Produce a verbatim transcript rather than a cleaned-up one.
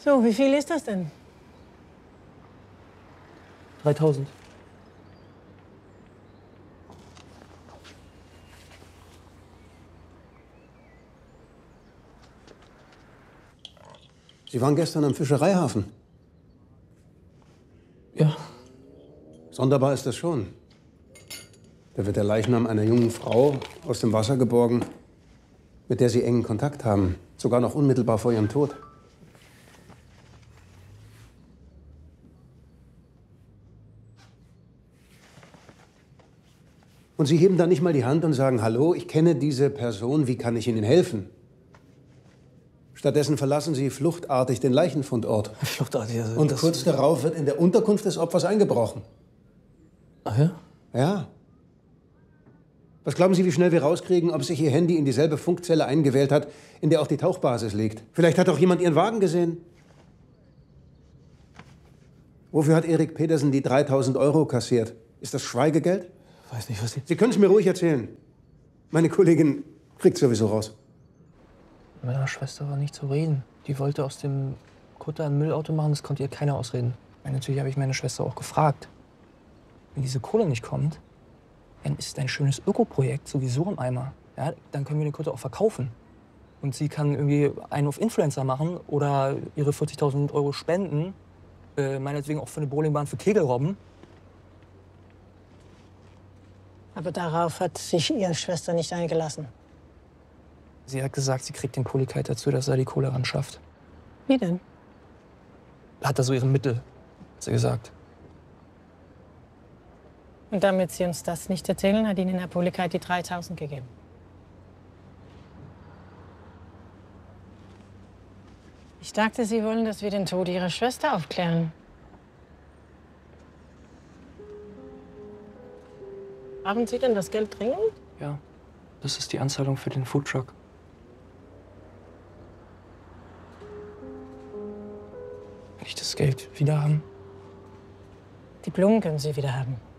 So, wie viel ist das denn? dreitausend. Sie waren gestern am Fischereihafen. Ja. Sonderbar ist das schon. Da wird der Leichnam einer jungen Frau aus dem Wasser geborgen, mit der Sie engen Kontakt haben. Sogar noch unmittelbar vor ihrem Tod. Und Sie heben da nicht mal die Hand und sagen, hallo, ich kenne diese Person, wie kann ich Ihnen helfen? Stattdessen verlassen Sie fluchtartig den Leichenfundort. Fluchtartig, also Und das- kurz darauf wird in der Unterkunft des Opfers eingebrochen. Ach ja? Ja. Was glauben Sie, wie schnell wir rauskriegen, ob sich Ihr Handy in dieselbe Funkzelle eingewählt hat, in der auch die Tauchbasis liegt? Vielleicht hat auch jemand Ihren Wagen gesehen. Wofür hat Erik Petersen die dreitausend Euro kassiert? Ist das Schweigegeld? Weiß nicht, was Sie... Sie können es mir ruhig erzählen. Meine Kollegin kriegt sowieso raus. Mit meiner Schwester war nicht zu reden. Die wollte aus dem Kutter ein Müllauto machen, das konnte ihr keiner ausreden. Und natürlich habe ich meine Schwester auch gefragt. Wenn diese Kohle nicht kommt, dann ist dein schönes Ökoprojekt sowieso im Eimer. Ja, dann können wir den Kutter auch verkaufen. Und sie kann irgendwie einen auf Influencer machen oder ihre vierzigtausend Euro spenden. Äh, meinetwegen auch für eine Bowlingbahn für Kegelrobben. Aber darauf hat sich Ihre Schwester nicht eingelassen. Sie hat gesagt, sie kriegt den Polykeit dazu, dass er die Kohle ran schafft. Wie denn? Hat er so ihre Mittel, hat sie gesagt. Und damit Sie uns das nicht erzählen, hat Ihnen Herr Polykeit die dreitausend gegeben. Ich dachte, Sie wollen, dass wir den Tod Ihrer Schwester aufklären. Haben Sie denn das Geld dringend? Ja, das ist die Anzahlung für den Foodtruck. Will ich das Geld wieder haben? Die Blumen können Sie wieder haben.